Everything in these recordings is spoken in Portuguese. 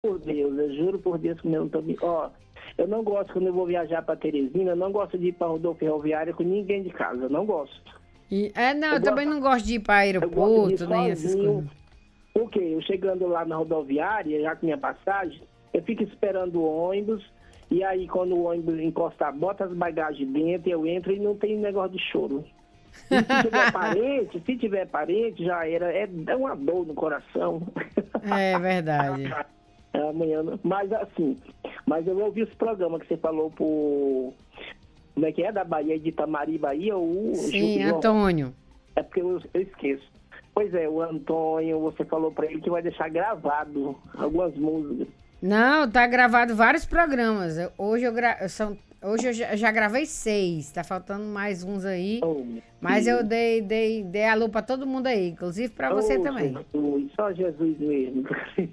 por Deus, eu juro por Deus que eu não tô... Ó, eu não gosto quando eu vou viajar pra Teresina, eu não gosto de ir pra rodovia ferroviária com ninguém de casa, eu não gosto. Não, eu também não gosto de ir para Eu gosto de ir aeroporto, nem essas sozinho. coisas. Porque eu chegando lá na rodoviária, já com minha passagem, eu fico esperando o ônibus, e aí quando o ônibus encostar, bota as bagagens dentro, eu entro e não tem negócio de choro. E se tiver parente, já era, é uma dor no coração. É verdade. Amanhã, mas assim, mas eu ouvi os programas que você falou por, como é que é, da Bahia, de Itamari, Bahia, Sim, Antônio. É porque eu esqueço. Pois é, o Antônio, você falou pra ele que vai deixar gravado algumas músicas. Não, tá gravado vários programas. Hoje eu já gravei 6. Tá faltando mais uns aí. Oh, Mas eu dei alô pra todo mundo aí, inclusive pra você também. Jesus, só Jesus mesmo.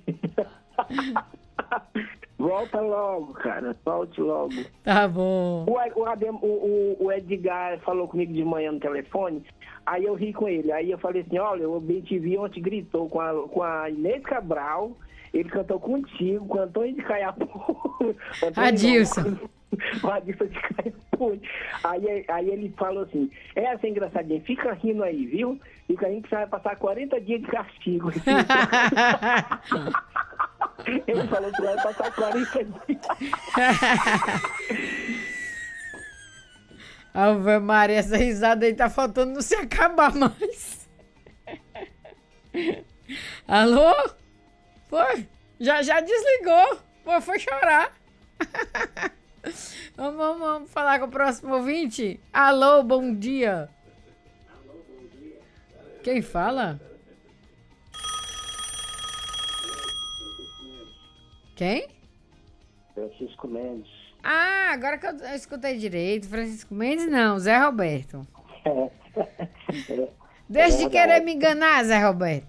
Volta logo, cara. Volte logo. Tá bom. O Edgar falou comigo de manhã no telefone, aí eu ri com ele. Aí eu falei assim, olha, o BTV ontem gritou com a Inês Cabral, ele cantou contigo, com o Antônio de Caiapó. Adilson. O Adilson de Caiapó. Aí ele falou assim, essa é engraçadinha, fica rindo aí, viu? Fica rindo que você vai passar 40 dias de castigo. Ele falou que vai passar 40 dias. Ave Maria, essa risada aí tá faltando não se acabar mais. Alô? Foi? Já desligou. Pô, foi chorar. Vamos falar com o próximo ouvinte? Alô, bom dia. Quem fala? Quem? Francisco Mendes. Ah, agora que eu escutei direito. Francisco Mendes não, Zé Roberto. Deixa de querer me enganar, Zé Roberto.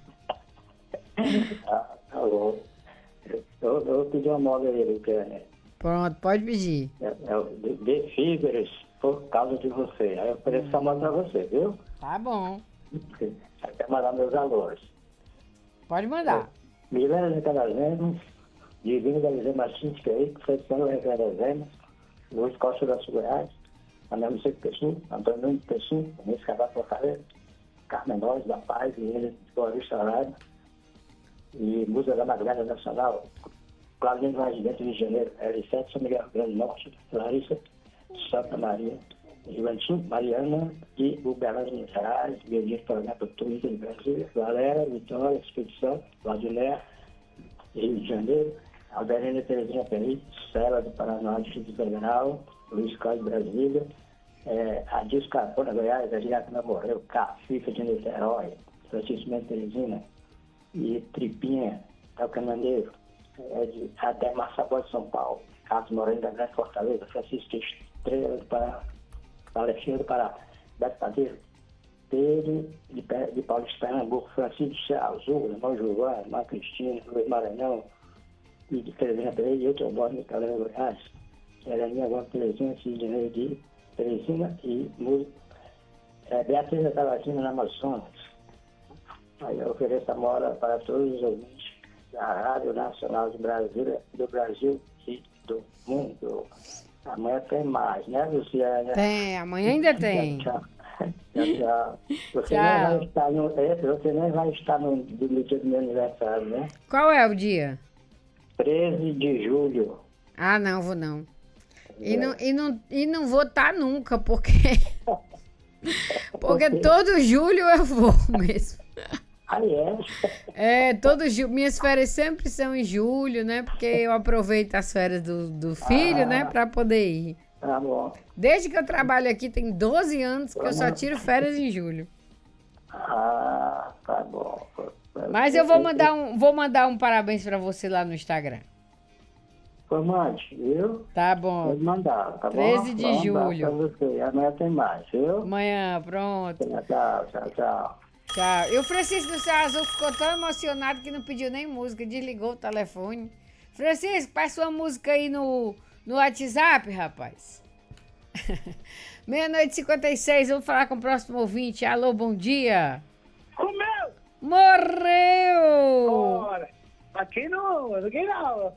Alô. Eu pedi uma moda aí, que é Pronto, pode pedir. o The Figures, por causa de você. Aí eu ofereço essa moda pra você, viu? Tá bom. Aí quero mandar meus alôs. Pode mandar. Milena de Canazemas, Divino da Lizê Martins, que aí, Feitiçano da Canazemas, Luiz Costa da Goiás, Anel Seco Pessu, Antônio Nunes Pessu, Inês Cavaco Fortaleza, Carmen Nós da Paz, e ele de Boa Vista Horário, e Música da Madrugada Nacional, Claudinho Vaz de Dentro, Rio de Janeiro, L7, São Miguel Grande Norte, Larissa, Santa Maria, Rio Grande do Sul, Mariana e Uberlândia, Minas Gerais, Biodinho, Paraná, Twitter, Brasil, Galera, Vitória, Expedição, Valdilé, Rio de Janeiro, Alberina Terezinha Peri, Cela do Paraná, Distrito Federal, Luiz Carlos de Brasília, Adilson Capona, Goiás, Adriana Morreu, Cafifa de Niterói, Francisco Mendes Teresina e Tripinha, Alcananeiro, de Ademar Sabor de São Paulo, Carlos Moreno da Grande Fortaleza, Francisco Estrela do Pará, Alexandre do Pará, Beto Padeiro, Pedro de Paulista, Pernambuco, Francisco Azul, irmão Giovanni, irmã Cristina, Luiz Maranhão, e de Terezinha Pereira, e outro bordo de Calera Goiás, Heleninha Gomes Terezinha, Cidinei de Teresina e Beatriz da Tabatina, na Amazonas. Aí eu ofereço a moda para todos os ouvintes da Rádio Nacional de Brasília, do Brasil e do mundo. Amanhã tem mais, né, Luciana? Tem, amanhã ainda tem. Tchau. Tchau. Você Tchau. nem vai estar no dia do meu aniversário, né? Qual é o dia? 13 de julho. Ah, não, vou não. E não vou estar nunca, porque todo julho eu vou mesmo. Aí Todo julho. Minhas férias sempre são em julho, né? Porque eu aproveito as férias do filho, né? Pra poder ir. Tá bom. Desde que eu trabalho aqui, tem 12 anos que eu só tiro férias em julho. Ah, tá bom. Mas eu vou mandar um parabéns pra você lá no Instagram. Mande, viu? Tá bom. Pode mandar, tá 13 bom? de julho. Pra você. Amanhã tem mais, viu? Amanhã, pronto. Tchau. Tchau. E o Francisco do Céu Azul ficou tão emocionado que não pediu nem música, desligou o telefone. Francisco, passa sua música aí no WhatsApp, rapaz. 00:56, vamos falar com o próximo ouvinte. Alô, bom dia. Comeu! Morreu! Ora, aqui não.